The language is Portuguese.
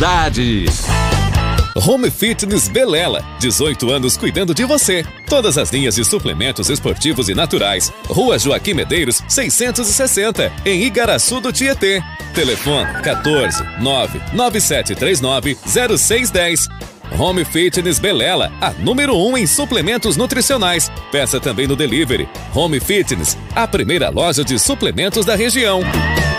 Home Fitness Belela, 18 anos cuidando de você. Todas as linhas de suplementos esportivos e naturais. Rua Joaquim Medeiros, 660, em Igaraçu do Tietê. Telefone 14 99739 0610. Home Fitness Belela, a número 1 em suplementos nutricionais. Peça também no delivery. Home Fitness, a primeira loja de suplementos da região.